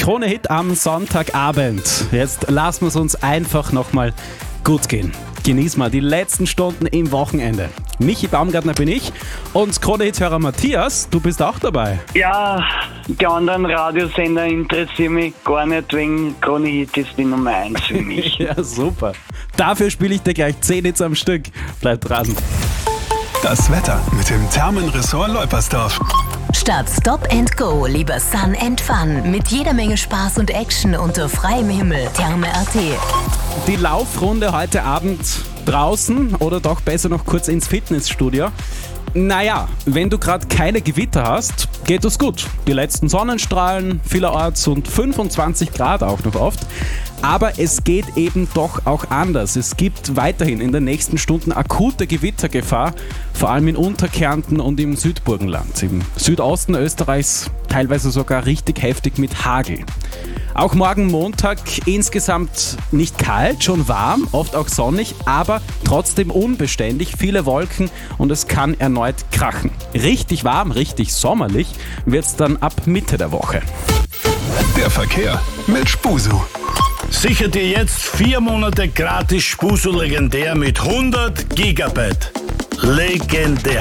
Krone-Hit am Sonntagabend. Jetzt lassen wir es uns einfach nochmal gut gehen. Genieß mal die letzten Stunden im Wochenende. Michi Baumgartner bin ich und Krone-Hit-Hörer Matthias, du bist auch dabei. Ja, die anderen Radiosender interessieren mich gar nicht, wegen Krone-Hit ist die Nummer 1 für mich. Ja, super. Dafür spiele ich dir gleich 10 Hits am Stück. Bleib dran. Das Wetter mit dem Thermenressort Leupersdorf. Statt Stop and Go lieber Sun and Fun mit jeder Menge Spaß und Action unter freiem Himmel. Therme.at. Die Laufrunde heute Abend draußen oder doch besser noch kurz ins Fitnessstudio. Naja, wenn du gerade keine Gewitter hast, geht das gut. Die letzten Sonnenstrahlen vielerorts und 25 Grad auch noch oft. Aber es geht eben doch auch anders. Es gibt weiterhin in den nächsten Stunden akute Gewittergefahr, vor allem in Unterkärnten und im Südburgenland. Im Südosten Österreichs teilweise sogar richtig heftig mit Hagel. Auch morgen Montag insgesamt nicht kalt, schon warm, oft auch sonnig, aber trotzdem unbeständig, viele Wolken und es kann erneut krachen. Richtig warm, richtig sommerlich wird es dann ab Mitte der Woche. Der Verkehr mit Spusu. Sichert ihr jetzt 4 Monate gratis Spusu legendär mit 100 Gigabyte. Legendär.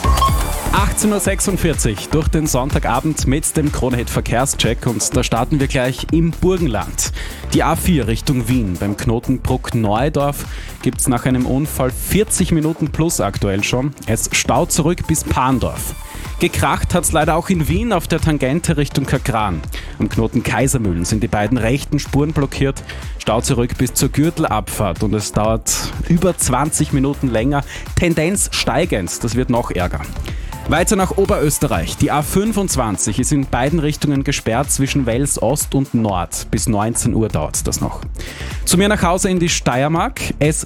18.46 Uhr durch den Sonntagabend mit dem Krone-Hit Verkehrscheck und da starten wir gleich im Burgenland. Die A4 Richtung Wien beim Knotenbruck Neudorf gibt es nach einem Unfall 40 Minuten plus aktuell schon. Es staut zurück bis Pandorf. Gekracht hat es leider auch in Wien auf der Tangente Richtung Kakran. Am Knoten Kaisermühlen sind die beiden rechten Spuren blockiert, Stau zurück bis zur Gürtelabfahrt und es dauert über 20 Minuten länger. Tendenz steigend, das wird noch ärger. Weiter nach Oberösterreich. Die A25 ist in beiden Richtungen gesperrt zwischen Wels Ost und Nord. Bis 19 Uhr dauert das noch. Zu mir nach Hause in die Steiermark.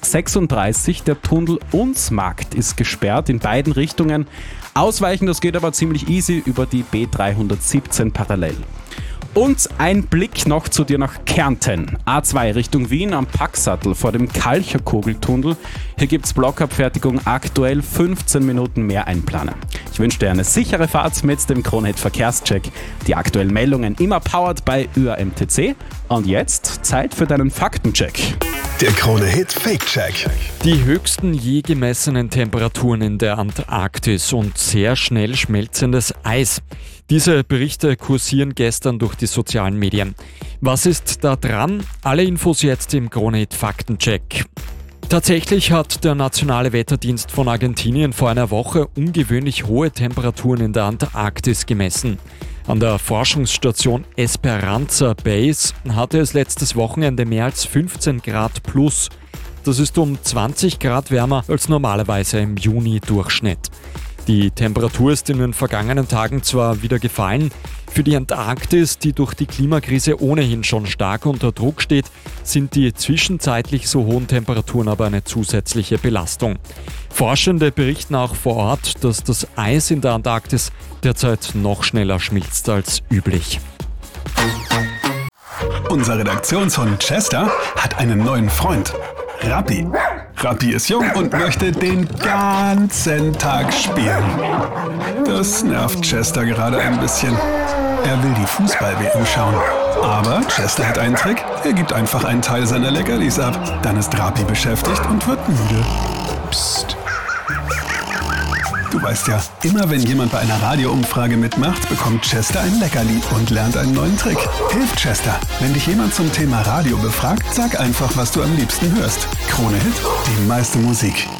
S36, der Tunnel Unsmarkt ist gesperrt in beiden Richtungen. Ausweichen, das geht aber ziemlich easy über die B317 parallel. Und ein Blick noch zu dir nach Kärnten. A2 Richtung Wien am Packsattel vor dem Kalcherkogeltunnel. Hier gibt's Blockabfertigung, aktuell 15 Minuten mehr einplanen. Ich wünsche dir eine sichere Fahrt mit dem Krone-Hit Verkehrscheck. Die aktuellen Meldungen immer powered bei ÖAMTC. Und jetzt Zeit für deinen Faktencheck. Der Krone-Hit Fake-Check. Die höchsten je gemessenen Temperaturen in der Antarktis und sehr schnell schmelzendes Eis. Diese Berichte kursieren gestern durch die sozialen Medien. Was ist da dran? Alle Infos jetzt im Krone-Hit Faktencheck. Tatsächlich hat der Nationale Wetterdienst von Argentinien vor einer Woche ungewöhnlich hohe Temperaturen in der Antarktis gemessen. An der Forschungsstation Esperanza Base hatte es letztes Wochenende mehr als 15 Grad plus. Das ist um 20 Grad wärmer als normalerweise im Juni-Durchschnitt. Die Temperatur ist in den vergangenen Tagen zwar wieder gefallen, für die Antarktis, die durch die Klimakrise ohnehin schon stark unter Druck steht, sind die zwischenzeitlich so hohen Temperaturen aber eine zusätzliche Belastung. Forschende berichten auch vor Ort, dass das Eis in der Antarktis derzeit noch schneller schmilzt als üblich. Unser Redaktionshund Chester hat einen neuen Freund. Rappi. Rappi ist jung und möchte den ganzen Tag spielen. Das nervt Chester gerade ein bisschen. Er will die Fußball-WM schauen. Aber Chester hat einen Trick. Er gibt einfach einen Teil seiner Leckerlis ab. Dann ist Rappi beschäftigt und wird müde. Psst. Du weißt ja, immer wenn jemand bei einer Radioumfrage mitmacht, bekommt Chester ein Leckerli und lernt einen neuen Trick. Hilf Chester. Wenn dich jemand zum Thema Radio befragt, sag einfach, was du am liebsten hörst. Krone-Hit, die meiste Musik.